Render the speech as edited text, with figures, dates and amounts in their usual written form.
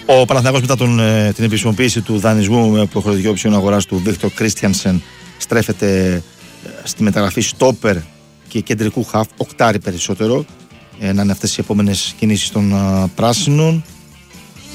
Ο Παναθηναϊκός μετά την επισημοποίηση του δανεισμού με υποχρεωτική όψιον αγοράς του Βίκτορ Κρίστιανσεν στρέφεται στη μεταγραφή στόπερ και κεντρικού χαφ, οκτάρι περισσότερο, να είναι αυτές οι επόμενες κινήσεις των πράσινων.